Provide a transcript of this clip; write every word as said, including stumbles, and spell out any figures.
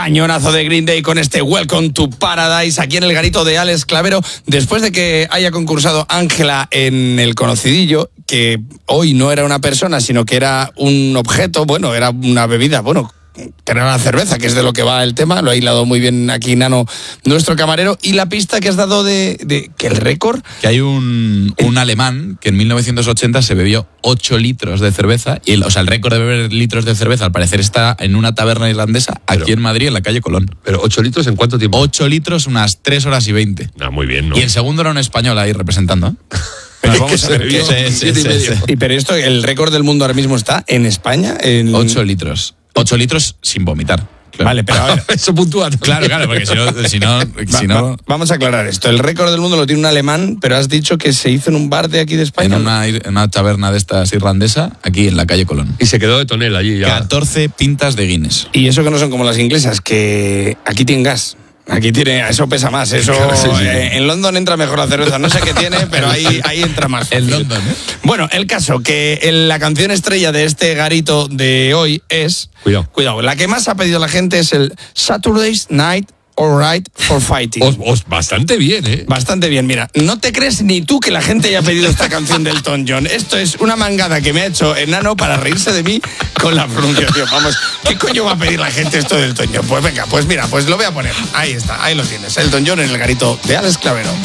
cañonazo de Green Day con este Welcome to Paradise aquí en el garito de Alex Clavero, después de que haya concursado Ángela en el conocidillo, que hoy no era una persona, sino que era un objeto, bueno, era una bebida, bueno, que era la cerveza, que es de lo que va el tema, lo ha hilado muy bien aquí Nano, nuestro camarero, y la pista que has dado de, de que el récord... Que hay un, un alemán que en mil novecientos ochenta se bebió ocho litros de cerveza, y el, o sea, el récord de beber litros de cerveza al parecer está en una taberna irlandesa aquí pero, en Madrid, en la calle Colón. ¿Pero ocho litros en cuánto tiempo? ocho litros, unas tres horas y veinte. Ah, muy bien, ¿no? Y el segundo era un español ahí representando, ¿eh? Pero vamos a ver, sí, sí, sí, sí. Y pero esto, el récord del mundo ahora mismo está en España. En... ocho litros. ocho litros sin vomitar. Claro. Vale, pero a ver. Eso puntúa. Claro, claro, porque si no... Si no, si va, no va, vamos a aclarar esto. El récord del mundo lo tiene un alemán, pero has dicho que se hizo en un bar de aquí de España. En una, en una taberna de estas irlandesa, aquí en la calle Colón. Y se quedó de tonel allí ya. catorce pintas de Guinness. Y eso que no son como las inglesas, que aquí tienen gas. Aquí tiene, eso pesa más, eso Sí, sí. eh, en London entra mejor la cerveza, no sé qué tiene, pero ahí, ahí entra más fácil. En London, ¿eh? Bueno, el caso, que en la canción estrella de este garito de hoy es, Cuidado. cuidado, la que más ha pedido la gente es el Saturday's Night Alright for Fighting. Os, os bastante bien, ¿eh? Bastante bien, mira, no te crees ni tú que la gente haya pedido esta canción del Elton John. Esto es una mangada que me ha hecho Enano para reírse de mí con la pronunciación. Vamos, ¿qué coño va a pedir la gente esto del Elton John? Pues venga, pues mira, pues lo voy a poner. Ahí está, ahí lo tienes, Elton John en el garito de Alex Clavero.